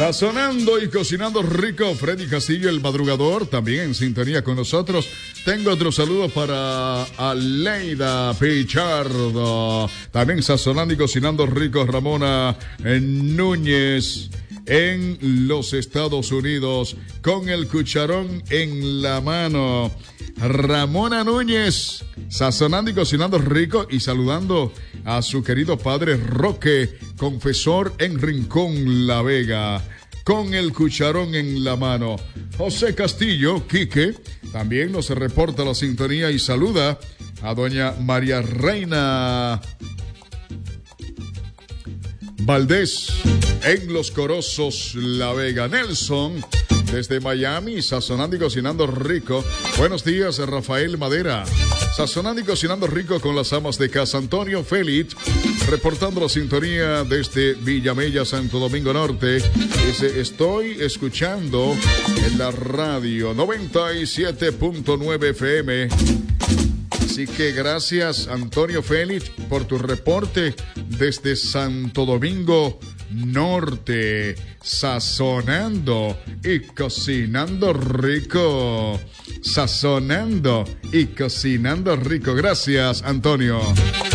Sazonando y cocinando rico, Freddy Castillo, el madrugador, también en sintonía con nosotros. Tengo otro saludo para Aleida Pichardo. También sazonando y cocinando rico, Ramona Núñez. En los Estados Unidos, con el cucharón en la mano. Ramona Núñez, sazonando y cocinando rico y saludando a su querido padre Roque, confesor en Rincón La Vega, con el cucharón en la mano. José Castillo, Quique, también nos reporta la sintonía y saluda a doña María Reina Valdés en Los Corozos, La Vega. Nelson, desde Miami, sazonando y cocinando rico. Buenos días, Rafael Madera. Sazonando y cocinando rico con las amas de casa. Antonio Félix, reportando la sintonía desde Villamella, Santo Domingo Norte. Dice, estoy escuchando en la radio 97.9 FM. Así que gracias, Antonio Félix, por tu reporte desde Santo Domingo Norte, sazonando y cocinando rico. Sazonando y cocinando rico. Gracias, Antonio.